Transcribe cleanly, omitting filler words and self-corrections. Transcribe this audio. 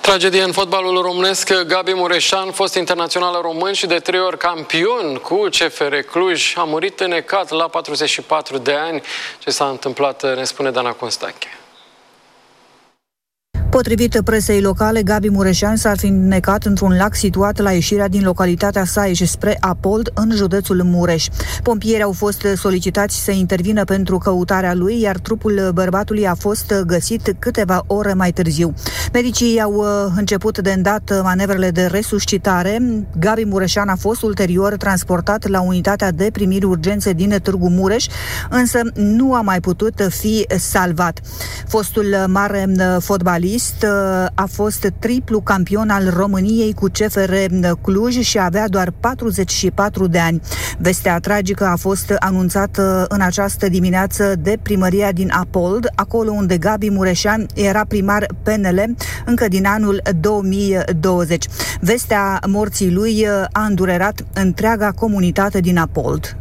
Tragedie în fotbalul românesc. Gabi Mureșan, fost internațional român și de 3 ori campion cu CFR Cluj, a murit înecat la 44 de ani. Ce s-a întâmplat, ne spune Dana Constache. Potrivit presei locale, Gabi Mureșan s-ar fi înnecat într-un lac situat la ieșirea din localitatea Saieș spre Apold, în județul Mureș. Pompierii au fost solicitați să intervină pentru căutarea lui, iar trupul bărbatului a fost găsit câteva ore mai târziu. Medicii au început de îndată manevrele de resuscitare. Gabi Mureșan a fost ulterior transportat la unitatea de primiri urgențe din Târgu Mureș, însă nu a mai putut fi salvat. Fostul mare fotbalist a fost triplu campion al României cu CFR Cluj și avea doar 44 de ani. Vestea tragică a fost anunțată în această dimineață de primăria din Apold, acolo unde Gabi Mureșan era primar PNL încă din anul 2020. Vestea morții lui a îndurerat întreaga comunitate din Apold.